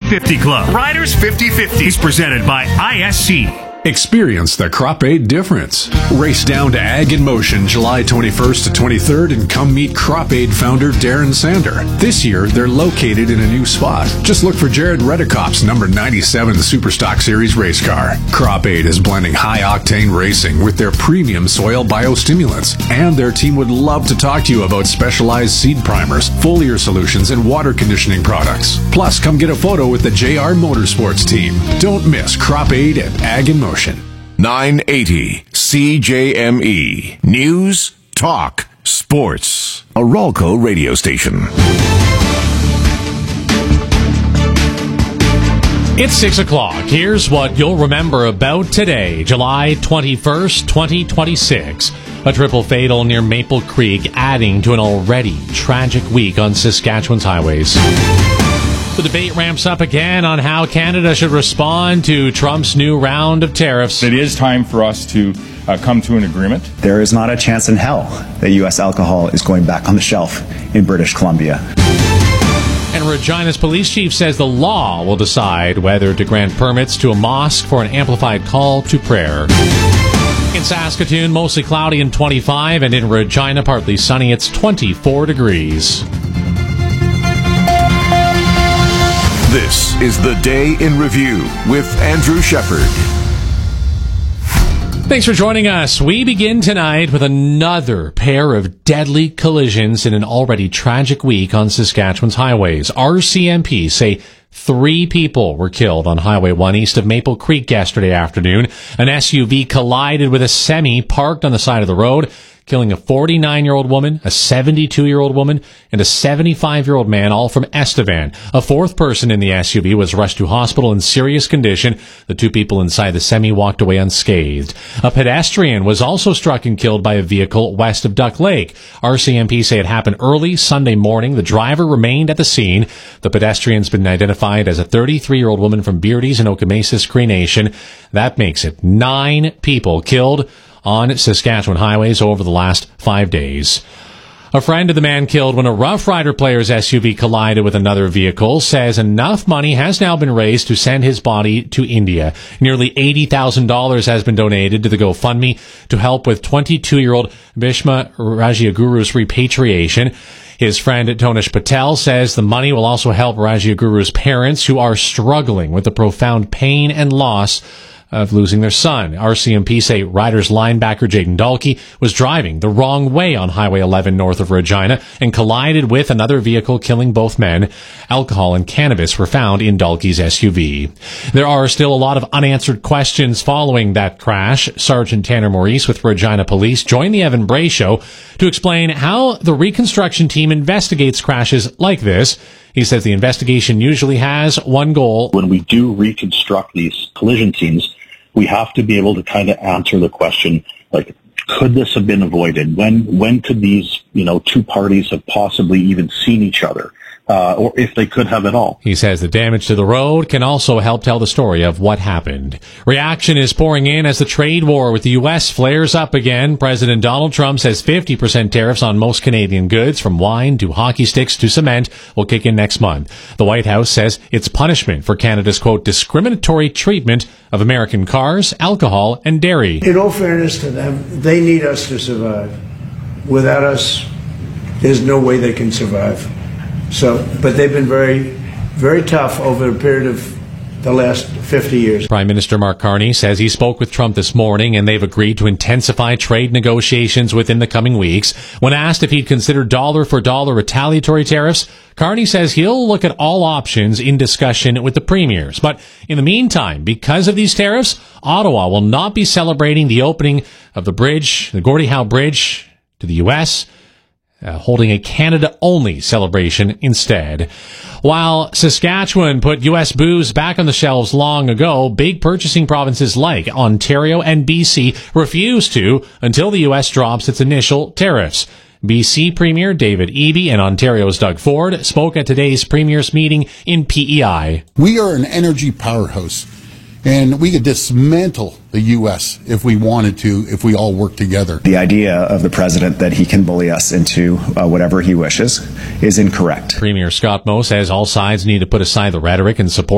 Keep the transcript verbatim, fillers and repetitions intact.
fifty Club. Riders fifty fifty is presented by I S C. Experience the Crop Aid difference. Race down to Ag in Motion July twenty-first to twenty-third and come meet Crop Aid founder Darren Sander. This year, they're located in a new spot. Just look for Jared Redekop's number ninety-seven Superstock Series race car. Crop Aid is blending high-octane racing with their premium soil biostimulants. And their team would love to talk to you about specialized seed primers, foliar solutions, and water conditioning products. Plus, come get a photo with the J R Motorsports team. Don't miss Crop Aid at Ag in Motion. nine eighty C J M E. News, talk, sports. A Ralco radio station. It's six o'clock. Here's what you'll remember about today, July twenty-first, twenty twenty-six. A triple fatal near Maple Creek, adding to an already tragic week on Saskatchewan's highways. The debate ramps up again on how Canada should respond to Trump's new round of tariffs. It is time for us to uh, come to an agreement. There is not a chance in hell that U S alcohol is going back on the shelf in British Columbia. And Regina's police chief says the law will decide whether to grant permits to a mosque for an amplified call to prayer. In Saskatoon, mostly cloudy and twenty-five, and in Regina, partly sunny. It's twenty-four degrees. This is the Day in Review with Andrew Shepard. Thanks for joining us. We begin tonight with another pair of deadly collisions in an already tragic week on Saskatchewan's highways. R C M P say three people were killed on Highway one east of Maple Creek yesterday afternoon. An S U V collided with a semi parked on the side of the road, killing a forty-nine-year-old woman, a seventy-two-year-old woman, and a seventy-five-year-old man, all from Estevan. A fourth person in the S U V was rushed to hospital in serious condition. The two people inside the semi walked away unscathed. A pedestrian was also struck and killed by a vehicle west of Duck Lake. R C M P say it happened early Sunday morning. The driver remained at the scene. The pedestrian's been identified as a thirty-three-year-old woman from Beardy's in Okemesa Cree Nation. That makes it nine people killed on Saskatchewan highways over the last five days. A friend of the man killed when a Rough Rider player's S U V collided with another vehicle says enough money has now been raised to send his body to India. Nearly eighty thousand dollars has been donated to the GoFundMe to help with twenty-two-year-old Bhishma Rajaguru's repatriation. His friend Tonish Patel says the money will also help Rajaguru's parents, who are struggling with the profound pain and loss of losing their son. R C M P say Riders linebacker Jaden Dalkey was driving the wrong way on Highway eleven north of Regina and collided with another vehicle, killing both men. Alcohol and cannabis were found in Dalkey's S U V. There are still a lot of unanswered questions following that crash. Sergeant Tanner Maurice with Regina Police joined the Evan Bray Show to explain how the reconstruction team investigates crashes like this. He says the investigation usually has one goal. When we do reconstruct these collision scenes, we have to be able to kind of answer the question, like, could this have been avoided? When when could these, you know, two parties have possibly even seen each other? Uh, or if they could have at all. He says the damage to the road can also help tell the story of what happened. Reaction is pouring in as the trade war with the U S flares up again. President Donald Trump says fifty percent tariffs on most Canadian goods, from wine to hockey sticks to cement, will kick in next month. The White House says it's punishment for Canada's, quote, discriminatory treatment of American cars, alcohol, and dairy. In all fairness to them, they need us to survive. Without us, there's no way they can survive. So, but they've been very, very tough over a period of the last fifty years. Prime Minister Mark Carney says he spoke with Trump this morning and they've agreed to intensify trade negotiations within the coming weeks. When asked if he'd consider dollar-for-dollar retaliatory tariffs, Carney says he'll look at all options in discussion with the premiers. But in the meantime, because of these tariffs, Ottawa will not be celebrating the opening of the bridge, the Gordie Howe Bridge, to the U S, Uh, holding a Canada-only celebration instead. While Saskatchewan put U S booze back on the shelves long ago, big purchasing provinces like Ontario and B C refuse to until the U S drops its initial tariffs. B C Premier David Eby and Ontario's Doug Ford spoke at today's Premiers meeting in P E I. We are an energy powerhouse, and we could dismantle the U S if we wanted to, if we all work together. The idea of the president that he can bully us into uh, whatever he wishes is incorrect. Premier Scott Moe says all sides need to put aside the rhetoric and support